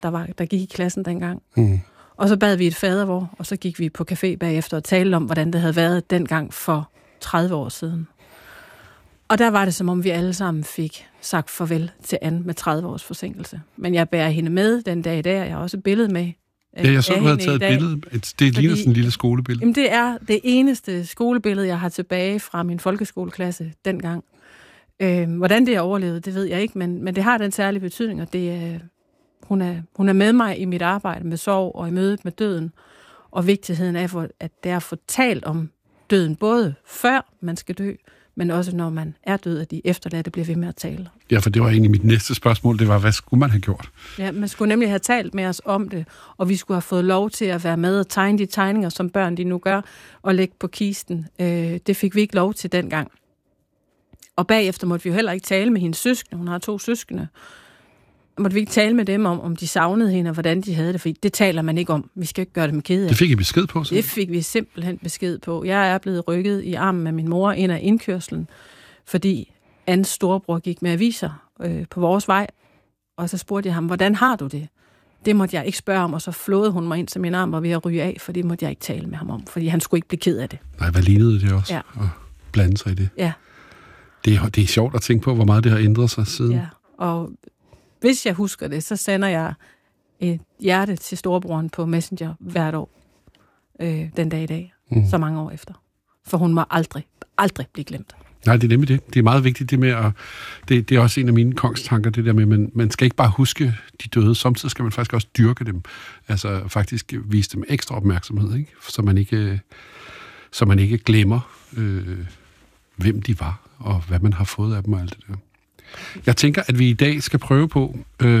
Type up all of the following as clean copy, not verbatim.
der gik i klassen dengang. Og så bad vi et fadervor, og så gik vi på café bagefter og talte om, hvordan det havde været dengang for 30 år siden. Og der var det, som om vi alle sammen fik sagt farvel til Anne med 30 års forsinkelse. Men jeg bærer hende med den dag i dag, jeg har også et billede med. Ja, jeg så, du havde taget et billede. Det ligner sådan et lille skolebillede. Jamen, det er det eneste skolebillede, jeg har tilbage fra min folkeskoleklasse dengang. Hvordan det er overlevet, det ved jeg ikke, men det har den særlige betydning, og hun er med mig i mit arbejde med sorg og i mødet med døden, og vigtigheden af, at det er at få talt om døden, både før man skal dø, men også når man er død, at de efterladte bliver ved med at tale. Ja, for det var egentlig mit næste spørgsmål, det var, hvad skulle man have gjort? Ja, man skulle nemlig have talt med os om det, og vi skulle have fået lov til at være med og tegne de tegninger, som børn de nu gør, og lægge på kisten. Det fik vi ikke lov til dengang. Og bagefter måtte vi jo heller ikke tale med hendes søskende. Hun har 2 søskende. Måtte vi ikke tale med dem om de savnede hende, og hvordan de havde det, for det taler man ikke om. Vi skal ikke gøre dem kede af. Det fik I besked på? Så? Det fik vi simpelthen besked på. Jeg er blevet rykket i armen med min mor ind ad indkørslen, fordi Annes storebror gik med aviser på vores vej, og så spurgte jeg ham, hvordan har du det? Det måtte jeg ikke spørge om, og så flåede hun mig ind, så min arm var ved at ryge af, for det måtte jeg ikke tale med ham om, fordi han skulle ikke blive ked af det. Nej, hvad lignede det også? Ja. At blande sig i det? Ja. Det er sjovt at tænke på, hvor meget det har ændret sig siden. Ja, og hvis jeg husker det, så sender jeg et hjerte til storebroren på Messenger hvert år, den dag i dag, så mange år efter. For hun må aldrig blive glemt. Nej, det er nemlig det. Det er meget vigtigt, det med at... Det er også en af mine kongstanker, det der med, man skal ikke bare huske de døde, samtidig skal man faktisk også dyrke dem. Altså faktisk vise dem ekstra opmærksomhed, ikke? Så man ikke glemmer, hvem de var, og hvad man har fået af dem og alt det der. Jeg tænker, at vi i dag skal prøve på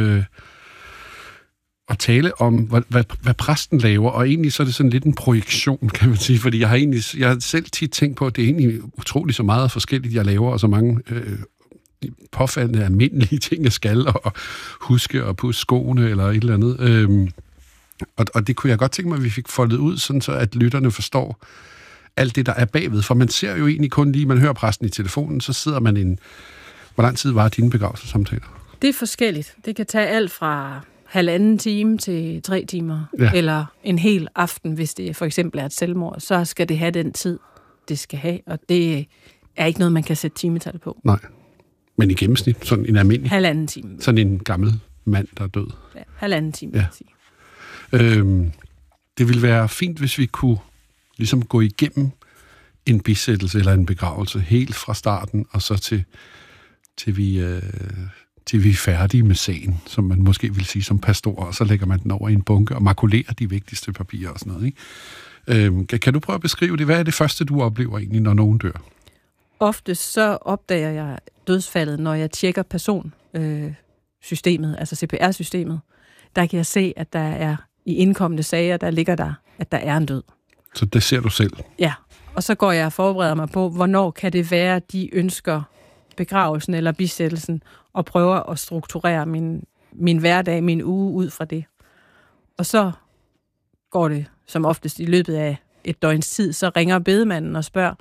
at tale om, hvad præsten laver, og egentlig så er det sådan lidt en projektion, kan man sige, fordi jeg har selv tit tænkt på, at det er egentlig utroligt så meget forskelligt, jeg laver, og så mange påfaldende almindelige ting, jeg skal, og huske og pusse skoene, eller et eller andet. Og det kunne jeg godt tænke mig, at vi fik foldet ud, sådan så at lytterne forstår alt det, der er bagved, for man ser jo egentlig kun lige, man hører præsten i telefonen, så sidder man Hvor lang tid var dine begravelsesamtaler? Det er forskelligt. Det kan tage alt fra 1,5 time til 3 timer, eller en hel aften, hvis det for eksempel er et selvmord, så skal det have den tid, det skal have, og det er ikke noget, man kan sætte timetal på. Nej, men i gennemsnit, sådan en almindelig... 1,5 time. Sådan en gammel mand, der er død. Ja, 1,5 time, kan jeg sige. Det ville være fint, hvis vi kunne ligesom gå igennem en bisættelse eller en begravelse helt fra starten, og så til vi er færdige med sagen, som man måske vil sige som pastor, og så lægger man den over i en bunke og makulerer de vigtigste papirer og sådan noget, ikke? Kan du prøve at beskrive det? Hvad er det første, du oplever egentlig, når nogen dør? Ofte så opdager jeg dødsfaldet, når jeg tjekker personsystemet, altså CPR-systemet. Der kan jeg se, at der er i indkommende sager, der ligger der, at der er en død. Så det ser du selv? Ja, og så går jeg og forbereder mig på, hvornår kan det være, de ønsker begravelsen eller bisættelsen, og prøver at strukturere min hverdag, min uge ud fra det. Og så går det som oftest i løbet af et døgns tid, så ringer bedemanden og spørger,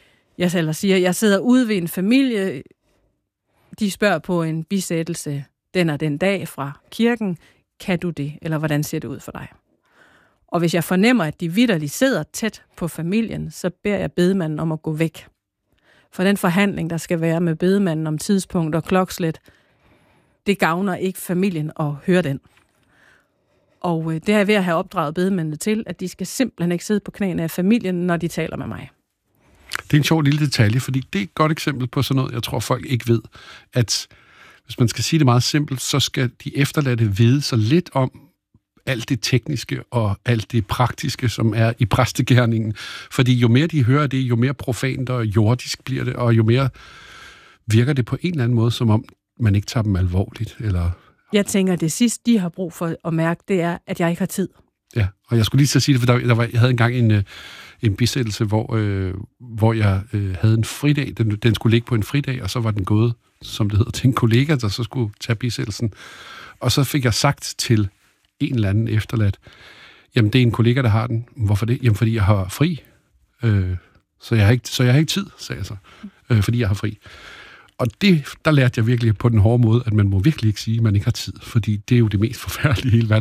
jeg sidder ude ved en familie, de spørger på en bisættelse den og den dag fra kirken, kan du det, eller hvordan ser det ud for dig? Og hvis jeg fornemmer, at de vitterligt sidder tæt på familien, så beder jeg bedemanden om at gå væk. For den forhandling, der skal være med bedemanden om tidspunkt og klokslet, det gavner ikke familien at høre den. Og det er jeg ved at have opdraget bedemændene til, at de skal simpelthen ikke sidde på knæene af familien, når de taler med mig. Det er en sjov lille detalje, fordi det er et godt eksempel på sådan noget, jeg tror folk ikke ved, at hvis man skal sige det meget simpelt, så skal de efterladte vide så lidt om alt det tekniske og alt det praktiske, som er i præstegerningen. Fordi jo mere de hører det, jo mere profant og jordisk bliver det, og jo mere virker det på en eller anden måde, som om man ikke tager dem alvorligt. Eller... Jeg tænker, det sidste, de har brug for at mærke, det er, at jeg ikke har tid. Ja, og jeg skulle lige så sige det, for jeg havde engang en bisættelse, hvor jeg havde en fridag. Den skulle ligge på en fridag, og så var den gået, som det hedder, til en kollega, der så skulle tage bisættelsen. Og så fik jeg sagt til en eller anden efterladt, jamen det er en kollega, der har den. Hvorfor det? Jamen fordi jeg har fri. Så jeg har ikke tid, sagde jeg så. Fordi jeg har fri. Og der lærte jeg virkelig på den hårde måde, at man må virkelig ikke sige, at man ikke har tid. Fordi det er jo det mest forfærdelige i hele verden.